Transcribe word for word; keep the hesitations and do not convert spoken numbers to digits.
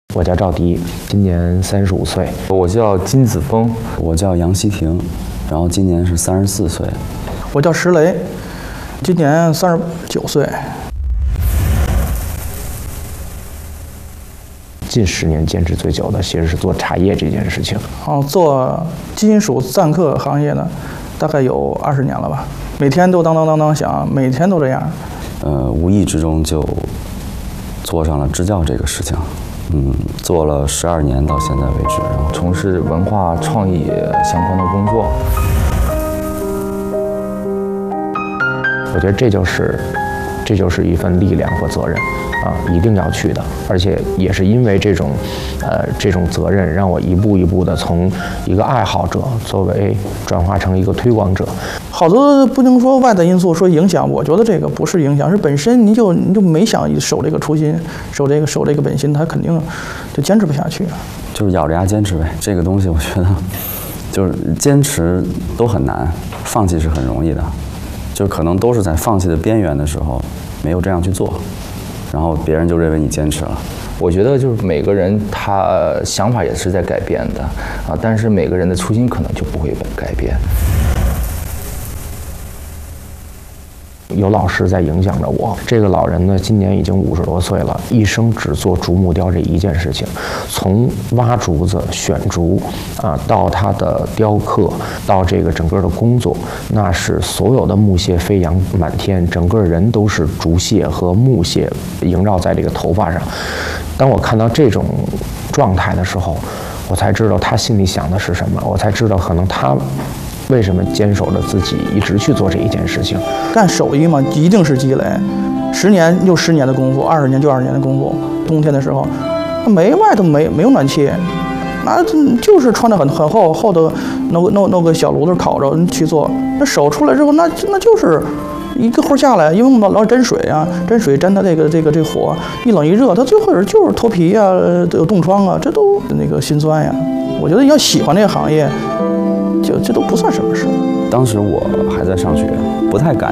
我叫赵迪，今年三十五岁。 我叫金子峰， 我叫杨希婷，然后今年是三十四岁。 我叫石雷，今年三十九岁。 近十年坚持最久的其实是做茶叶这件事情。 哦，做金属赞刻行业呢，大概有二十年了吧，每天都当当当当响，每天都这样。 呃，无意之中就做上了支教这个事情。嗯，做了十二年到现在为止，然后从事文化创意相关的工作。 我觉得这就是，这就是一份力量和责任，啊，一定要去的。而且也是因为这种，呃，这种责任，让我一步一步的从一个爱好者，作为转化成一个推广者。 好多不能说外在因素说影响，我觉得这个不是影响，是本身你就你就没想守这个初心，守这个守这个本心，他肯定就坚持不下去了。 就是咬着牙坚持呗。这个东西我觉得，就是坚持都很难，放弃是很容易的。就可能都是在放弃的边缘的时候，没有这样去做，然后别人就认为你坚持了。 我觉得就是每个人他想法也是在改变的啊，但是每个人的初心可能就不会改变。 有老师在影响着我。这个老人呢，今年已经五十多岁了，一生只做竹木雕这一件事情，从挖竹子、选竹啊，到他的雕刻，到这个整个的工作，那是所有的木屑飞扬满天，整个人都是竹屑和木屑萦绕在这个头发上。当我看到这种状态的时候，我才知道他心里想的是什么，我才知道可能他为什么坚守着自己一直去做这一件事情。 干手艺嘛，一定是积累，十年就十年的功夫，二十年就二十年的功夫。冬天的时候，没外头没没有暖气，那就是穿的很很厚厚的，弄个弄弄个小炉子烤着去做。那手出来之后，那那就是一个活下来，因为我们老沾水啊，沾水沾它这个这个这个火，一冷一热，它最后就是脱皮啊，有冻疮啊，这都那个心酸呀。我觉得要喜欢这个行业，就这都不算什么事。 当时我还在上学，不太敢